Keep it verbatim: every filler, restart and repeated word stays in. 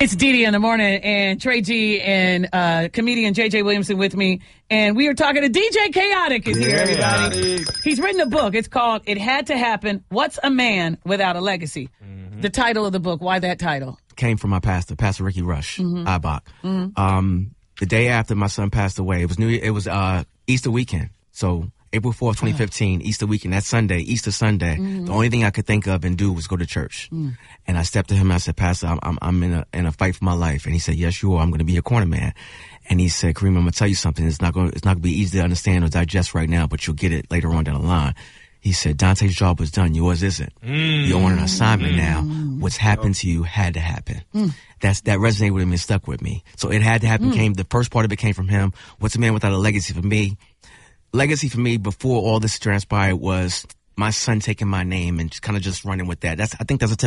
It's Dee Dee in the morning, and Trey G and uh, comedian J J Williamson with me, and we are talking to D J Chaotic is here, everybody. He's written a book. It's called It Had to Happen, What's a Man Without a Legacy? Mm-hmm. The title of the book, why that title? Came from my pastor, Pastor Ricky Rush, mm-hmm. Ibach. Mm-hmm. Um, the day after my son passed away, it was New. It was uh, Easter weekend, so April fourth, twenty fifteen, oh. Easter weekend, that Sunday, Easter Sunday, mm-hmm. the only thing I could think of and do was go to church. Mm. And I stepped to him and I said, Pastor, I'm, I'm, I'm in a in a fight for my life. And he said, yes, you are. I'm going to be your corner man. And he said, Kareem, I'm going to tell you something. It's not going it's not going to be easy to understand or digest right now, but you'll get it later on down the line. He said, Dante's job was done. Yours isn't. Mm. You're on an assignment mm. now. What's happened to you had to happen. Mm. That's That resonated with me and stuck with me. So it had to happen. Mm. Came The first part of it came from him. What's a man without a legacy? For me, legacy for me before all this transpired was my son taking my name and just kind of just running with that. That's I think that's a